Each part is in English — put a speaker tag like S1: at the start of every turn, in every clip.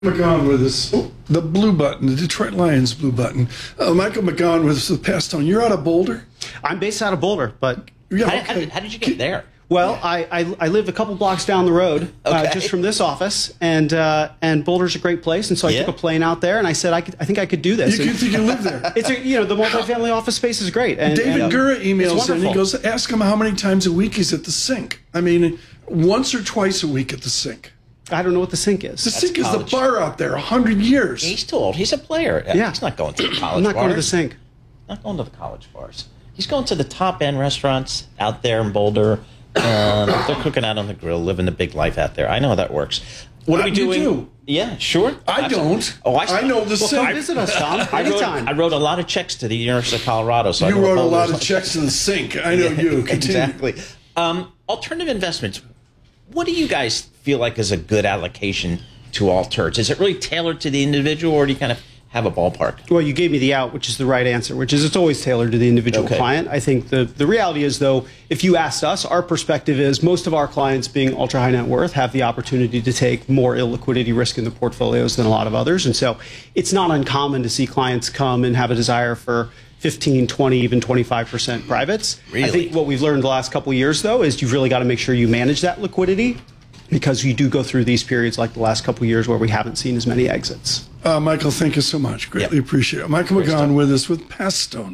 S1: McGowan with us, the blue button, the Detroit Lions blue button. Michael McGowan with us with Pastone. You're out of Boulder?
S2: I'm based out of Boulder, but
S3: How did you get there?
S2: well, I live a couple blocks down the road, just from this office, and Boulder's a great place, and so I took a plane out there, and I said I think I could do this.
S1: You think you live there?
S2: It's the multifamily office space is great. And,
S1: David Gura emails in, he goes, ask him how many times a week he's at the sink. I mean, once or twice a week at the sink.
S2: I don't know what the sink is.
S1: The sink is the bar out there, 100 years.
S3: He's too old. He's a player.
S2: Yeah.
S3: He's not going to the college
S2: I'm not
S3: bars.
S2: going to the sink.
S3: Not going to the college bars. He's going to the top-end restaurants out there in Boulder. They're cooking out on the grill, living the big life out there. I know how that works. What are we doing?
S1: You do.
S3: Yeah, sure.
S1: I don't.
S3: Oh,
S1: I know the sink.
S2: Come visit us, Tom. Anytime.
S3: I wrote a lot of checks to the University of Colorado. So
S1: You wrote a lot of checks to the sink. I know you. Continue.
S3: Exactly. Alternative investments. What do you guys feel like is a good allocation to alterts? Is it really tailored to the individual, or do you kind of have a ballpark?
S2: Well, you gave me the out, which is the right answer, which is it's always tailored to the individual client. I think the reality is, though, if you asked us, our perspective is most of our clients, being ultra high net worth, have the opportunity to take more illiquidity risk in the portfolios than a lot of others. And so it's not uncommon to see clients come and have a desire for 15, 20, even 25% privates.
S3: Really?
S2: I think what we've learned the last couple of years, though, is you've really got to make sure you manage that liquidity, because you do go through these periods like the last couple of years where we haven't seen as many exits.
S1: Michael, thank you so much. Greatly appreciate it. Michael McGowan with us with Pastone.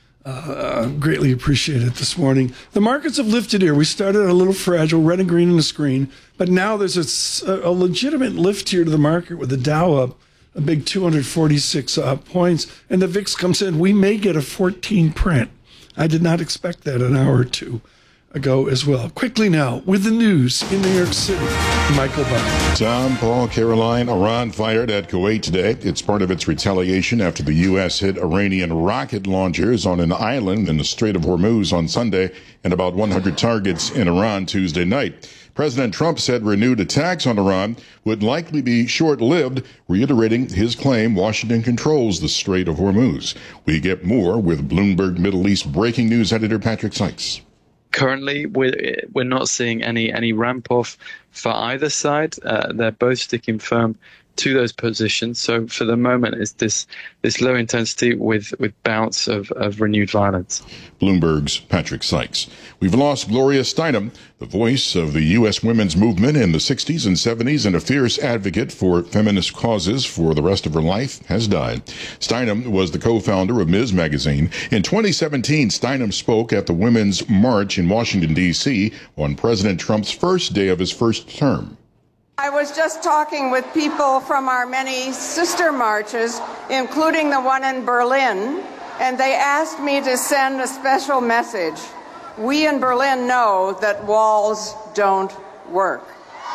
S1: Greatly appreciate it this morning. The markets have lifted here. We started a little fragile, red and green on the screen, but now there's a legitimate lift here to the market with the Dow up a big 246 points, and the VIX comes in. We may get a 14 print. I did not expect that an hour or two ago as well. Quickly now, with the news in New York City, Michael Barr.
S4: Tom, Paul, Caroline, Iran fired at Kuwait today. It's part of its retaliation after the U.S. hit Iranian rocket launchers on an island in the Strait of Hormuz on Sunday and about 100 targets in Iran Tuesday night. President Trump said renewed attacks on Iran would likely be short-lived, reiterating his claim Washington controls the Strait of Hormuz. We get more with Bloomberg Middle East breaking news editor Patrick Sykes.
S5: Currently, we're not seeing any ramp off for either side. They're both sticking firm to those positions. So for the moment, it's this low intensity with bouts of renewed violence.
S4: Bloomberg's Patrick Sykes. We've lost Gloria Steinem, the voice of the U.S. women's movement in the 60s and 70s and a fierce advocate for feminist causes for the rest of her life, has died. Steinem was the co-founder of Ms. Magazine. In 2017, Steinem spoke at the Women's March in Washington, D.C. on President Trump's first day of his first term.
S6: I was just talking with people from our many sister marches, including the one in Berlin, and they asked me to send a special message. We in Berlin know that walls don't work.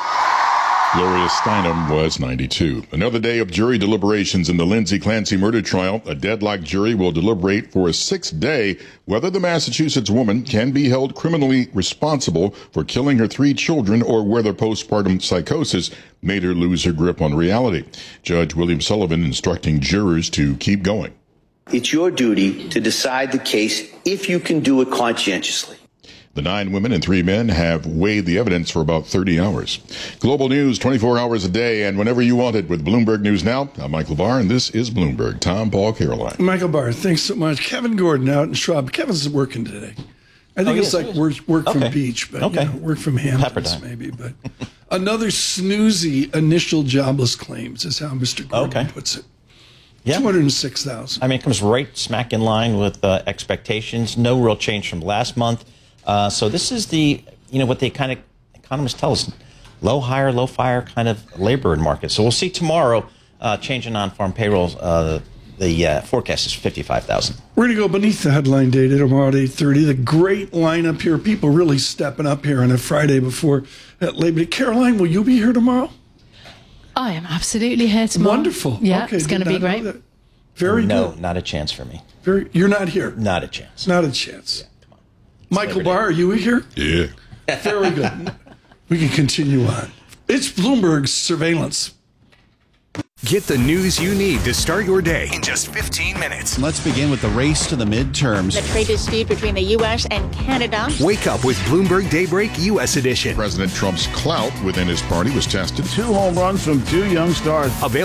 S4: Gloria Steinem was 92. Another day of jury deliberations in the Lindsay Clancy murder trial. A deadlocked jury will deliberate for a sixth day whether the Massachusetts woman can be held criminally responsible for killing her 3 children or whether postpartum psychosis made her lose her grip on reality. Judge William Sullivan instructing jurors to keep going.
S7: It's your duty to decide the case if you can do it conscientiously.
S4: The 9 women and 3 men have weighed the evidence for about 30 hours. Global news 24 hours a day and whenever you want it with Bloomberg News Now. I'm Michael Barr, and this is Bloomberg. Tom, Paul, Caroline.
S1: Michael Barr, thanks so much. Kevin Gordon out in Schwab. Kevin's working today. I think it's like work from Beach, but work from Hamptons maybe. But another snoozy initial jobless claims is how Mr. Gordon puts it. Yeah. 206,000.
S3: I mean, it comes right smack in line with expectations. No real change from last month. So this is what they kind of economists tell us, low hire, low fire kind of labor market. So we'll see tomorrow change in non-farm payrolls. The forecast is 55,000.
S1: We're going to go beneath the headline data tomorrow at 8:30. The great lineup here. People really stepping up here on a Friday before Labor Day. Caroline, will you be here tomorrow?
S8: I am absolutely here tomorrow.
S1: Wonderful.
S8: Yeah,
S1: okay,
S8: it's going to be great.
S1: Very good.
S3: No, not a chance for me.
S1: You're not here?
S3: Not a chance.
S1: Not a chance. Yeah, come on. Michael Barr, are you here?
S4: Yeah.
S1: Very good. We can continue on. It's Bloomberg's surveillance.
S9: Get the news you need to start your day in just 15 minutes.
S10: Let's begin with the race to the midterms.
S11: The trade dispute between the U.S. and Canada.
S9: Wake up with Bloomberg Daybreak U.S. edition.
S4: President Trump's clout within his party was tested.
S12: 2 home runs from 2 young stars.
S9: Available